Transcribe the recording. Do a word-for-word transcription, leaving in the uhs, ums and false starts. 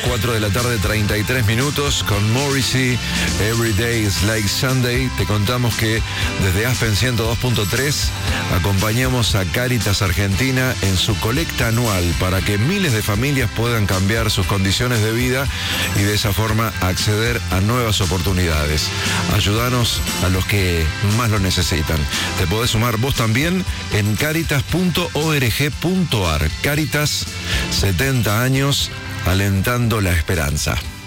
cuatro de la tarde, treinta y tres minutos, con Morrissey, Every Day is Like Sunday. Te contamos que desde Aspen ciento dos punto tres acompañamos a Cáritas Argentina en su colecta anual para que miles de familias puedan cambiar sus condiciones de vida y de esa forma acceder a nuevas oportunidades. Ayúdanos a los que más lo necesitan. Te podés sumar vos también en caritas punto org punto ar. Cáritas, setenta años alentando la esperanza.